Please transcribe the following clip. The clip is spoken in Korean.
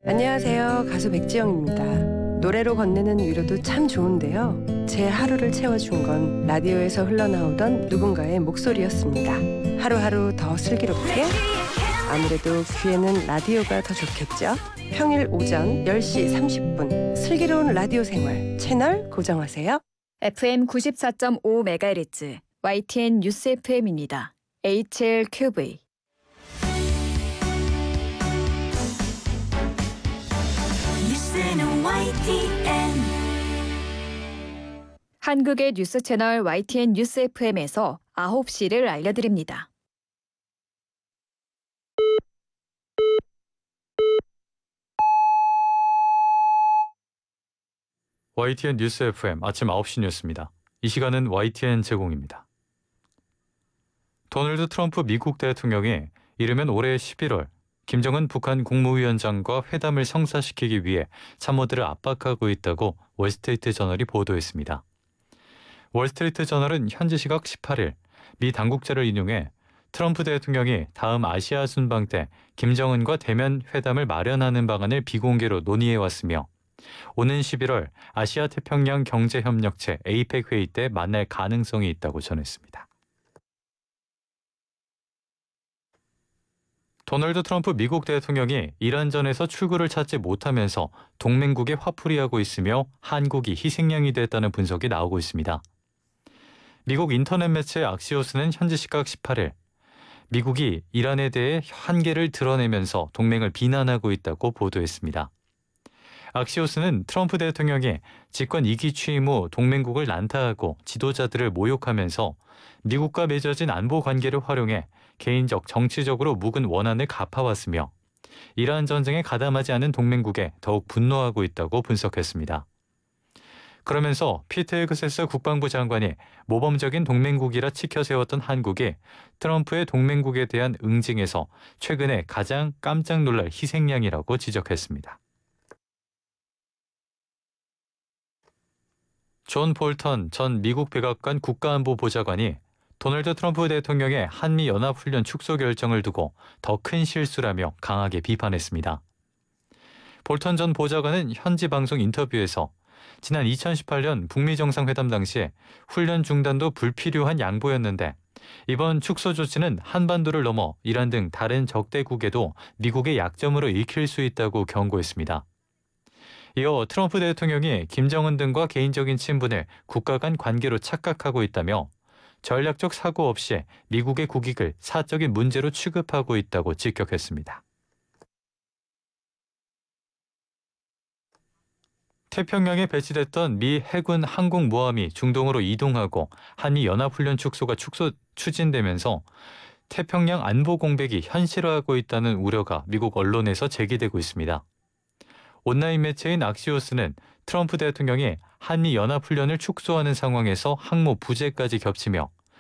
안녕하세요. 가수 백지영입니다. 노래로 건네는 위로도 참 좋은데요. 제 하루를 채워준 건 라디오에서 흘러나오던 누군가의 목소리였습니다. 하루하루 더 슬기롭게? 아무래도 귀에는 라디오가 더 좋겠죠? 평일 오전 10시 30분 슬기로운 라디오 생활 채널 고정하세요. FM 94.5MHz YTN 뉴스 FM입니다. HLQV. 뉴스는 YTN. 한국의 뉴스 채널 YTN 뉴스 FM에서 9시를 알려드립니다. YTN 뉴스 FM 아침 9시 뉴스입니다. 이 시간은 YTN 제공입니다. 도널드 트럼프 미국 대통령이 이르면 올해 11월 김정은 북한 국무위원장과 회담을 성사시키기 위해 참모들을 압박하고 있다고 월스트리트 저널이 보도했습니다. 월스트리트 저널은 현지 시각 18일 미 당국자를 인용해 트럼프 대통령이 다음 아시아 순방 때 김정은과 대면 회담을 마련하는 방안을 비공개로 논의해왔으며 오는 11월 아시아 태평양 경제협력체 APEC 회의 때 만날 가능성이 있다고 전했습니다. 도널드 트럼프 미국 대통령이 이란전에서 출구를 찾지 못하면서 동맹국에 화풀이하고 있으며 한국이 희생양이 됐다는 분석이 나오고 있습니다. 미국 인터넷 매체 악시오스는 현지 시각 18일 미국이 이란에 대해 한계를 드러내면서 동맹을 비난하고 있다고 보도했습니다. 악시오스는 트럼프 대통령이 집권 2기 취임 후 동맹국을 난타하고 지도자들을 모욕하면서 미국과 맺어진 안보 관계를 활용해 개인적, 정치적으로 묵은 원한을 갚아왔으며 이란 전쟁에 가담하지 않은 동맹국에 더욱 분노하고 있다고 분석했습니다. 그러면서 피트 헤그세스 국방부 장관이 모범적인 동맹국이라 치켜세웠던 한국이 트럼프의 동맹국에 대한 응징에서 최근에 가장 깜짝 놀랄 희생양이라고 지적했습니다. 존 볼턴 전 미국 백악관 국가안보보좌관이 도널드 트럼프 대통령의 한미연합훈련 축소 결정을 두고 더 큰 실수라며 강하게 비판했습니다. 볼턴 전 보좌관은 현지 방송 인터뷰에서 지난 2018년 북미 정상회담 당시에 훈련 중단도 불필요한 양보였는데 이번 축소 조치는 한반도를 넘어 이란 등 다른 적대국에도 미국의 약점으로 읽힐 수 있다고 경고했습니다. 이어 트럼프 대통령이 김정은 등과 개인적인 친분을 국가 간 관계로 착각하고 있다며 전략적 사고 없이 미국의 국익을 사적인 문제로 취급하고 있다고 직격했습니다. 태평양에 배치됐던 미 해군 항공모함이 중동으로 이동하고 한미 연합훈련 축소가 추진되면서 태평양 안보 공백이 현실화하고 있다는 우려가 미국 언론에서 제기되고 있습니다. 온라인 매체인 악시오스는 트럼프 대통령이 한미 연합훈련을 축소하는 상황에서 항모 부재까지 겹치며